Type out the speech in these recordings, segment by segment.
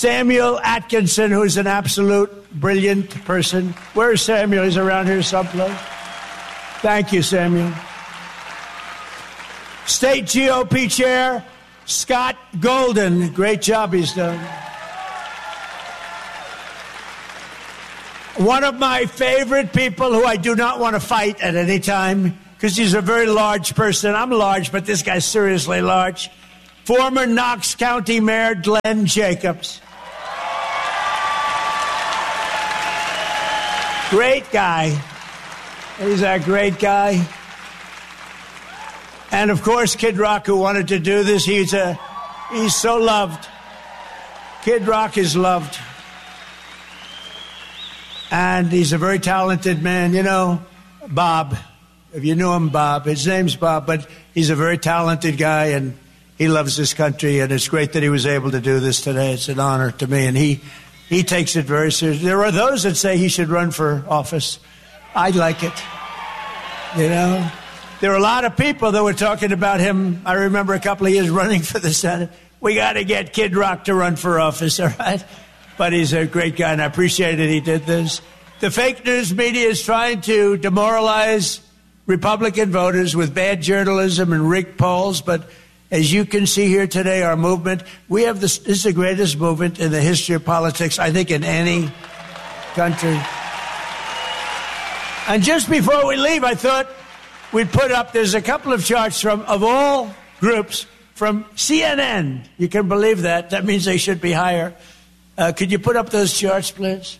Samuel Atkinson, who's an absolute brilliant person. Where is Samuel? He's around here someplace. Thank you, Samuel. State GOP Chair Scott Golden. Great job he's done. One of my favorite people who I do not want to fight at any time because he's a very large person. I'm large, but this guy's seriously large. Former Knox County Mayor Glenn Jacobs. Great guy. He's a great guy. And, of course, Kid Rock, who wanted to do this. He's so loved. Kid Rock is loved. And he's a very talented man. You know, Bob, if you knew him, Bob, his name's Bob, but he's a very talented guy, and he loves this country, and it's great that he was able to do this today. It's an honor to me, and he takes it very seriously. There are those that say he should run for office. I like it. You know, there are a lot of people that were talking about him. I remember a couple of years running for the Senate. We got to get Kid Rock to run for office, all right? But he's a great guy, and I appreciate that he did this. The fake news media is trying to demoralize Republican voters with bad journalism and rigged polls, but as you can see here today, our movement, this is the greatest movement in the history of politics, I think, in any country. And just before we leave, I thought we'd put up, there's a couple of charts of all groups from CNN. You can believe that. That means they should be higher. Could you put up those charts, please?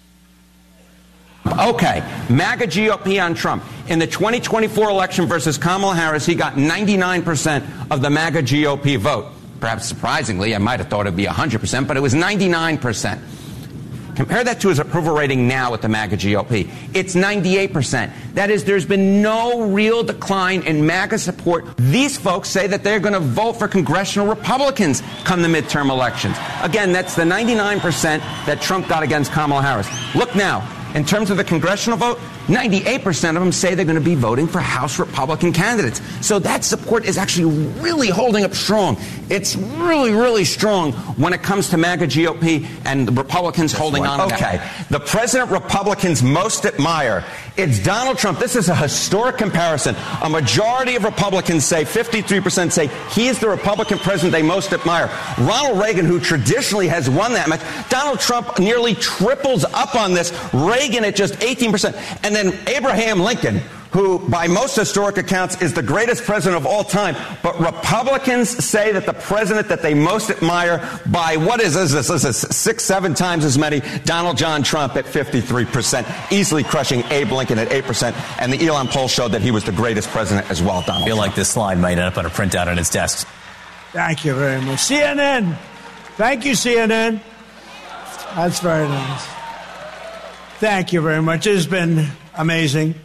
Okay, MAGA GOP on Trump. In the 2024 election versus Kamala Harris, he got 99% of the MAGA GOP vote. Perhaps surprisingly, I might have thought it would be 100%, but it was 99%. Compare that to his approval rating now with the MAGA GOP. It's 98%. That is, there's been no real decline in MAGA support. These folks say that they're going to vote for congressional Republicans come the midterm elections. Again, that's the 99% that Trump got against Kamala Harris. Look now. In terms of the congressional vote, 98% of them say they're going to be voting for House Republican candidates. So that support is actually really holding up strong. It's really, really strong when it comes to MAGA GOP and the Republicans holding on. Okay, the president Republicans most admire, it's Donald Trump. This is a historic comparison. A majority of Republicans say, 53% say, he is the Republican president they most admire. Ronald Reagan, who traditionally has won that match, Donald Trump nearly triples up on this. Reagan at just 18%. And then Abraham Lincoln, who by most historic accounts is the greatest president of all time. But Republicans say that the president that they most admire by, what is this? This is 6-7 times as many, Donald John Trump at 53%, easily crushing Abe Lincoln at 8%. And the Elon poll showed that he was the greatest president as well, Donald I feel Trump. like this slide might end up on a printout on his desk. Thank you very much. CNN. Thank you, CNN. That's very nice. Thank you very much. It has been amazing.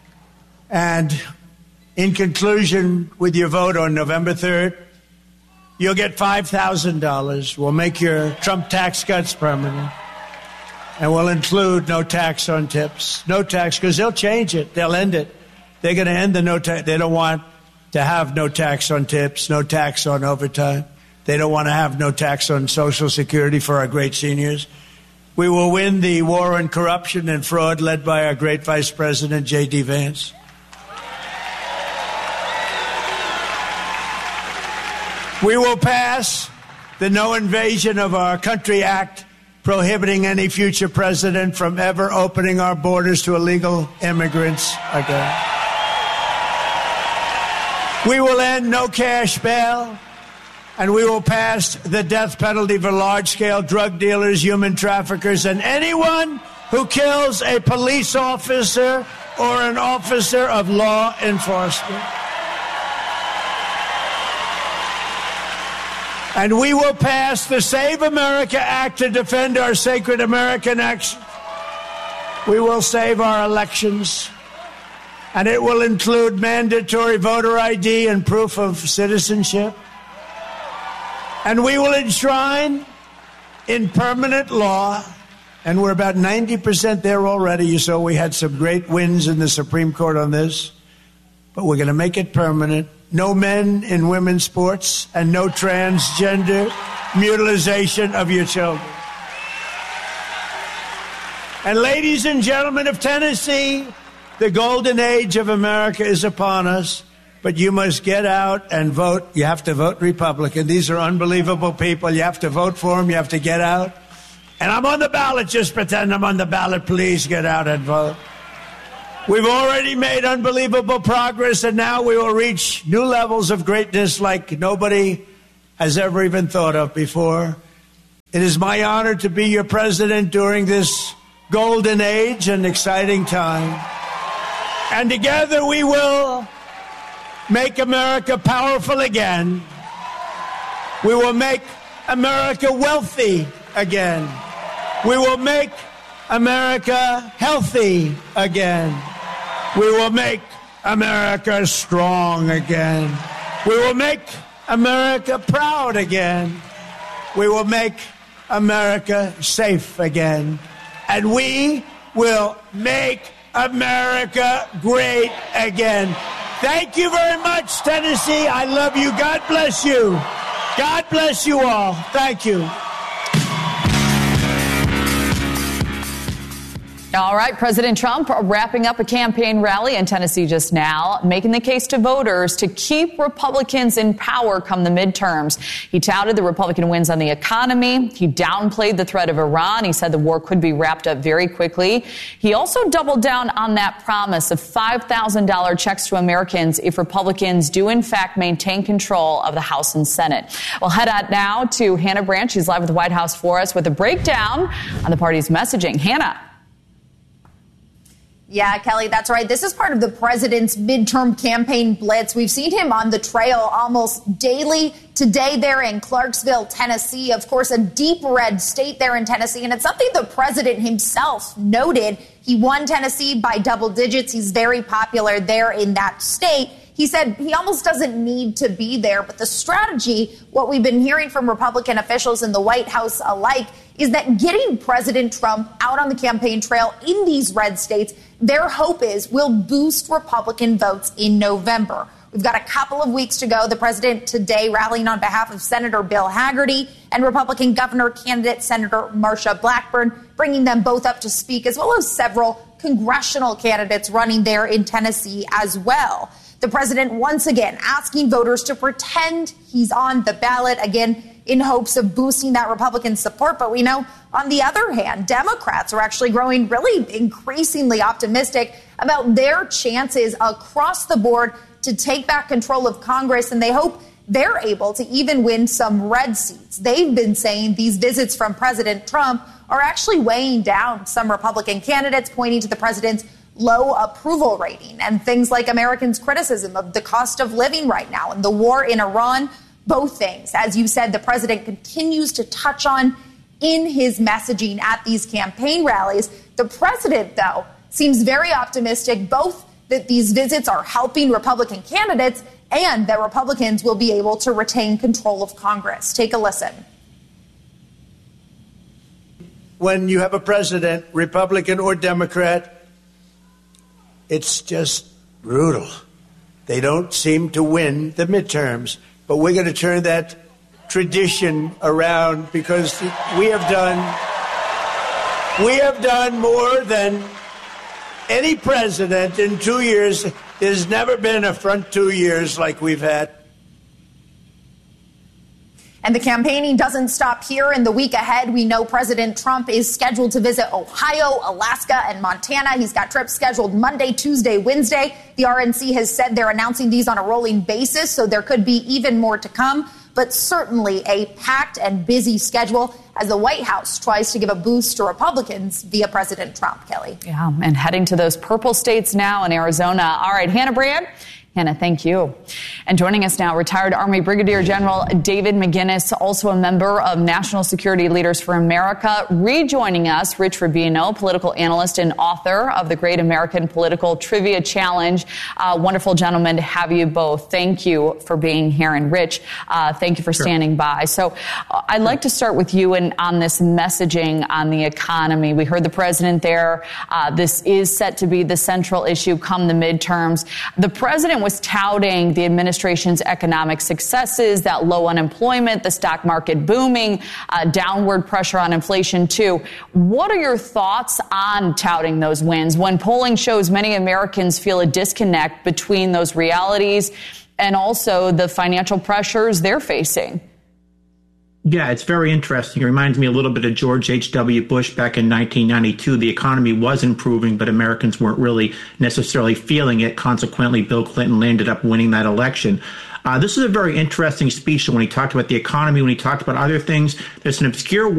And in conclusion, with your vote on November 3rd, you'll get $5,000. We'll make your Trump tax cuts permanent. And we'll include no tax on tips. No tax, because they'll change it. They'll end it. They're going to end the no tax. They don't want to have no tax on tips, no tax on overtime. They don't want to have no tax on Social Security for our great seniors. We will win the war on corruption and fraud led by our great Vice President, J.D. Vance. We will pass the No Invasion of Our Country Act, prohibiting any future president from ever opening our borders to illegal immigrants again. We will end no cash bail. And we will pass the death penalty for large-scale drug dealers, human traffickers, and anyone who kills a police officer or an officer of law enforcement. And we will pass the Save America Act to defend our sacred American actions. We will save our elections. And it will include mandatory voter ID and proof of citizenship. And we will enshrine in permanent law, and we're about 90% there already. You saw we had some great wins in the Supreme Court on this, but we're going to make it permanent. No men in women's sports and no transgender mutilization of your children. And ladies and gentlemen of Tennessee, the golden age of America is upon us, but you must get out and vote. You have to vote Republican. These are unbelievable people. You have to vote for them. You have to get out. And I'm on the ballot. Just pretend I'm on the ballot. Please get out and vote. We've already made unbelievable progress, and now we will reach new levels of greatness like nobody has ever even thought of before. It is my honor to be your president during this golden age and exciting time. And together we will make America powerful again. We will make America wealthy again. We will make America healthy again. We will make America strong again. We will make America proud again. We will make America safe again. And we will make America great again. Thank you very much, Tennessee. I love you. God bless you. God bless you all. Thank you. All right, President Trump wrapping up a campaign rally in Tennessee just now, making the case to voters to keep Republicans in power come the midterms. He touted the Republican wins on the economy. He downplayed the threat of Iran. He said the war could be wrapped up very quickly. He also doubled down on that promise of $5,000 checks to Americans if Republicans do, in fact, maintain control of the House and Senate. We'll head out now to Hannah Branch. She's live at the White House for us with a breakdown on the party's messaging. Hannah. Yeah, Kelly, that's right. This is part of the president's midterm campaign blitz. We've seen him on the trail almost daily. Today there in Clarksville, Tennessee, of course, a deep red state there in Tennessee. And it's something the president himself noted. He won Tennessee by double digits. He's very popular there in that state. He said he almost doesn't need to be there. But the strategy, what we've been hearing from Republican officials in the White House alike, is that getting President Trump out on the campaign trail in these red states, their hope is will boost Republican votes in November. We've got a couple of weeks to go. The president today rallying on behalf of Senator Bill Hagerty and Republican governor candidate Senator Marsha Blackburn, bringing them both up to speak, as well as several congressional candidates running there in Tennessee as well. The president once again asking voters to pretend he's on the ballot, again, in hopes of boosting that Republican support. But we know, on the other hand, Democrats are actually growing really increasingly optimistic about their chances across the board to take back control of Congress, and they hope they're able to even win some red seats. They've been saying these visits from President Trump are actually weighing down some Republican candidates, pointing to the president's low approval rating and things like Americans' criticism of the cost of living right now and the war in Iran. Both things, as you said, the president continues to touch on in his messaging at these campaign rallies. The president, though, seems very optimistic, both that these visits are helping Republican candidates and that Republicans will be able to retain control of Congress. Take a listen. When you have a president, Republican or Democrat, it's just brutal. They don't seem to win the midterms. But we're going to turn that tradition around because we have done more than any president in 2 years. There's never been a front 2 years like we've had. And the campaigning doesn't stop here. In the week ahead, we know President Trump is scheduled to visit Ohio, Alaska, and Montana. He's got trips scheduled Monday, Tuesday, Wednesday. The RNC has said they're announcing these on a rolling basis, so there could be even more to come. But certainly a packed and busy schedule as the White House tries to give a boost to Republicans via President Trump, Kelly. Yeah, and heading to those purple states now in Arizona. All right, Hannah Brand. Hannah, thank you. And joining us now, retired Army Brigadier General David McGinnis, also a member of National Security Leaders for America. Rejoining us, Rich Rubino, political analyst and author of the Great American Political Trivia Challenge. Wonderful gentlemen to have you both. Thank you for being here. And Rich, thank you for standing by. So I'd like to start with you and on this messaging on the economy. We heard the president there. This is set to be the central issue come the midterms. The president was touting the administration's economic successes, that low unemployment, the stock market booming, downward pressure on inflation, too. What are your thoughts on touting those wins when polling shows many Americans feel a disconnect between those realities and also the financial pressures they're facing? Yeah, it's very interesting. It reminds me a little bit of George H.W. Bush back in 1992. The economy was improving, but Americans weren't really necessarily feeling it. Consequently, Bill Clinton ended up winning that election. This is a very interesting speech when he talked about the economy, when he talked about other things. There's an obscure